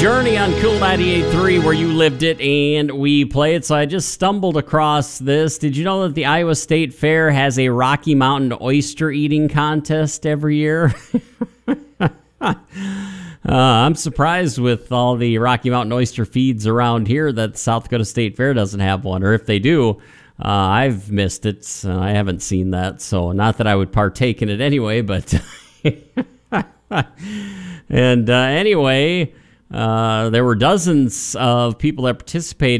Journey on Cool 98.3, where you lived it and we play it. So I just stumbled across this. Did you know that the Iowa State Fair has a Rocky Mountain oyster eating contest every year? I'm surprised with all the Rocky Mountain oyster feeds around here that South Dakota State Fair doesn't have one. Or if they do, I've missed it. I haven't seen that. So not that I would partake in it anyway, but... And anyway... there were dozens of people that participated